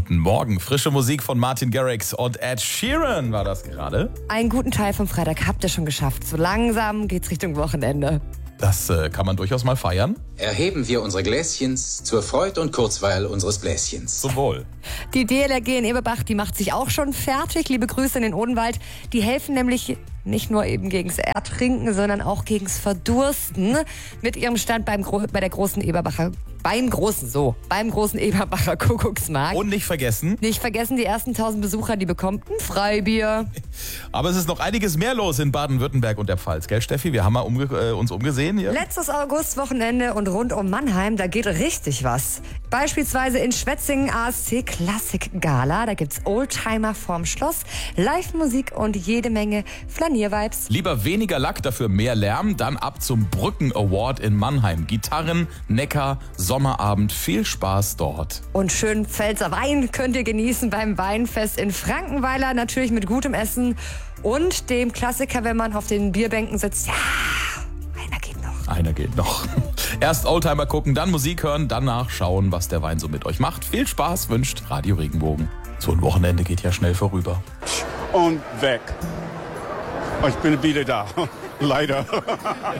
Guten Morgen. Frische Musik von Martin Garrix und Ed Sheeran war das gerade. Einen guten Teil vom Freitag habt ihr schon geschafft. So langsam geht's Richtung Wochenende. Das kann man durchaus mal feiern. Erheben wir unsere Gläschens zur Freud und Kurzweil unseres Bläschens. Zum Wohl. Die DLRG in Eberbach, die macht sich auch schon fertig. Liebe Grüße in den Odenwald. Die helfen nämlich nicht nur eben gegens Ertrinken, sondern auch gegens Verdursten mit ihrem Stand beim großen Eberbacher Kuckucksmarkt. Und nicht vergessen. Nicht vergessen, die ersten 1000 Besucher, die bekommen ein Freibier. Aber es ist noch einiges mehr los in Baden-Württemberg und der Pfalz, gell Steffi? Wir haben mal uns umgesehen hier. Letztes Augustwochenende und rund um Mannheim, da geht richtig was. Beispielsweise in Schwetzingen ASC Klassik Gala. Da gibt's Oldtimer vorm Schloss, Live-Musik und jede Menge Flaniervibes. Lieber weniger Lack, dafür mehr Lärm. Dann ab zum Brücken Award in Mannheim. Gitarren, Neckar, Sommerabend. Viel Spaß dort. Und schön Pfälzer Wein könnt ihr genießen beim Weinfest in Frankenweiler. Natürlich mit gutem Essen und dem Klassiker, wenn man auf den Bierbänken sitzt. Ja, einer geht noch. Erst Oldtimer gucken, dann Musik hören, danach schauen, was der Wein so mit euch macht. Viel Spaß wünscht Radio Regenbogen. So ein Wochenende geht ja schnell vorüber. Und weg. Ich bin wieder da. Leider.